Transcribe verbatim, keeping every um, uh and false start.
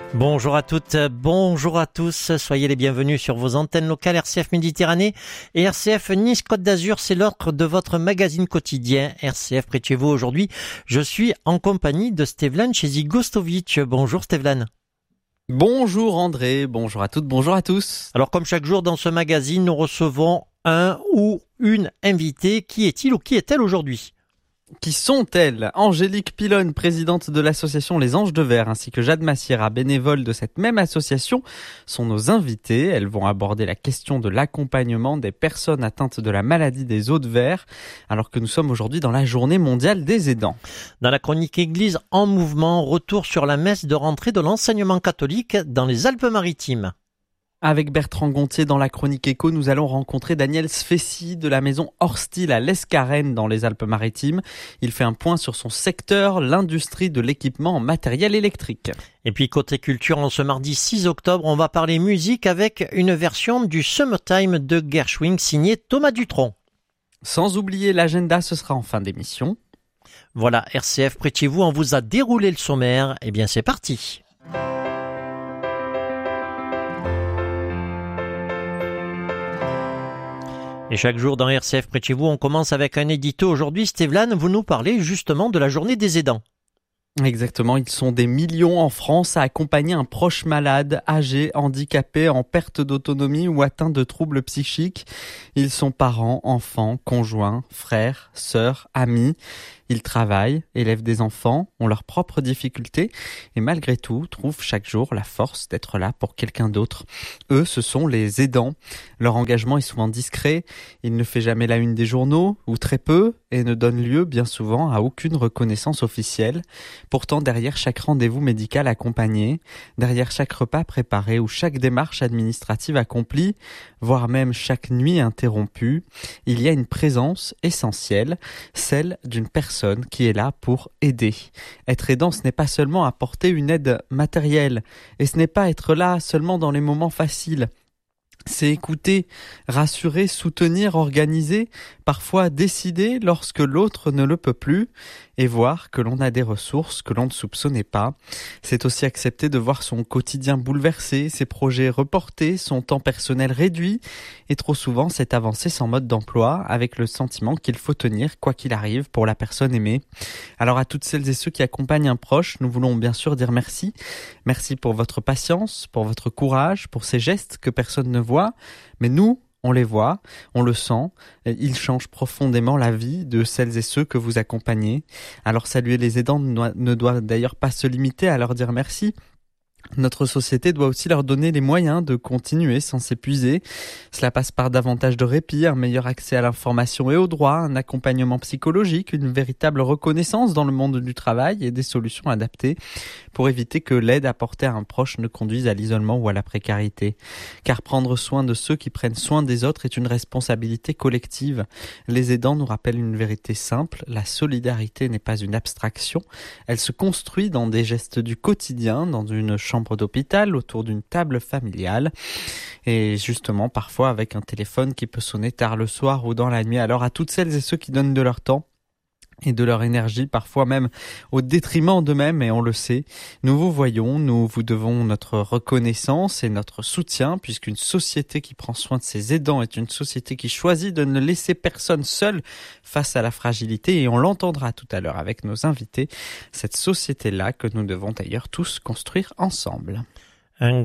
Bonjour à toutes, bonjour à tous, soyez les bienvenus sur vos antennes locales R C F Méditerranée et R C F Nice Côte d'Azur, c'est l'heure de votre magazine quotidien R C F près de chez vous. Aujourd'hui, je suis en compagnie de Stevlan Chezigostovic. Bonjour Stevlan. Bonjour André, bonjour à toutes, bonjour à tous. Alors comme chaque jour dans ce magazine, nous recevons un ou une invitée. Qui est-il ou qui est-elle aujourd'hui ? Qui sont-elles ? Angélique Pilonne, présidente de l'association Les Anges de Verre, ainsi que Jade Massiera, bénévole de cette même association, sont nos invitées. Elles vont aborder la question de l'accompagnement des personnes atteintes de la maladie des os de verre, alors que nous sommes aujourd'hui dans la journée mondiale des aidants. Dans la chronique Église en mouvement, retour sur la messe de rentrée de l'enseignement catholique dans les Alpes-Maritimes. Avec Bertrand Gontier dans la chronique éco, nous allons rencontrer Daniel Sfessi de la maison Horstil à l'Escarène dans les Alpes-Maritimes. Il fait un point sur son secteur, l'industrie de l'équipement en matériel électrique. Et puis côté culture, en ce mardi six octobre, on va parler musique avec une version du Summertime de Gershwin signée Thomas Dutronc. Sans oublier l'agenda, ce sera en fin d'émission. Voilà, R C F près de chez vous, on vous a déroulé le sommaire. Eh bien c'est parti. Et chaque jour dans R C F près de chez vous, on commence avec un édito. Aujourd'hui, Stevlan, vous nous parlez justement de la journée des aidants. Exactement, ils sont des millions en France à accompagner un proche malade, âgé, handicapé, en perte d'autonomie ou atteint de troubles psychiques. Ils sont parents, enfants, conjoints, frères, sœurs, amis. Ils travaillent, élèvent des enfants, ont leurs propres difficultés et malgré tout trouvent chaque jour la force d'être là pour quelqu'un d'autre. Eux, ce sont les aidants. Leur engagement est souvent discret, il ne fait jamais la une des journaux, ou très peu, et ne donne lieu bien souvent à aucune reconnaissance officielle. Pourtant, derrière chaque rendez-vous médical accompagné, derrière chaque repas préparé ou chaque démarche administrative accomplie, voire même chaque nuit interrompue, il y a une présence essentielle, celle d'une personne qui est là pour aider. Être aidant, ce n'est pas seulement apporter une aide matérielle, et ce n'est pas être là seulement dans les moments faciles. C'est écouter, rassurer, soutenir, organiser, parfois décider lorsque l'autre ne le peut plus et voir que l'on a des ressources que l'on ne soupçonnait pas. C'est aussi accepter de voir son quotidien bouleversé, ses projets reportés, son temps personnel réduit et trop souvent cette avancée sans mode d'emploi avec le sentiment qu'il faut tenir quoi qu'il arrive pour la personne aimée. Alors à toutes celles et ceux qui accompagnent un proche, nous voulons bien sûr dire merci. Merci pour votre patience, pour votre courage, pour ces gestes que personne ne voit, mais nous, on les voit, on le sent, ils changent profondément la vie de celles et ceux que vous accompagnez. Alors saluer les aidants ne doit d'ailleurs pas se limiter à leur dire merci. Notre société doit aussi leur donner les moyens de continuer sans s'épuiser. Cela passe par davantage de répit, un meilleur accès à l'information et au droit, un accompagnement psychologique, une véritable reconnaissance dans le monde du travail et des solutions adaptées pour éviter que l'aide apportée à un proche ne conduise à l'isolement ou à la précarité. Car prendre soin de ceux qui prennent soin des autres est une responsabilité collective. Les aidants nous rappellent une vérité simple, la solidarité n'est pas une abstraction, elle se construit dans des gestes du quotidien, dans une chambre d'hôpital, autour d'une table familiale et justement parfois avec un téléphone qui peut sonner tard le soir ou dans la nuit. Alors à toutes celles et ceux qui donnent de leur temps et de leur énergie, parfois même au détriment d'eux-mêmes, et on le sait, nous vous voyons, nous vous devons notre reconnaissance et notre soutien, puisqu'une société qui prend soin de ses aidants est une société qui choisit de ne laisser personne seul face à la fragilité, et on l'entendra tout à l'heure avec nos invités, cette société-là que nous devons d'ailleurs tous construire ensemble. Un